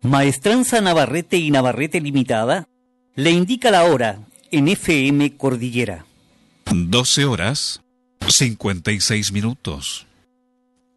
Maestranza Navarrete y Navarrete Limitada le indica la hora en FM Cordillera. 12 horas 56 minutos.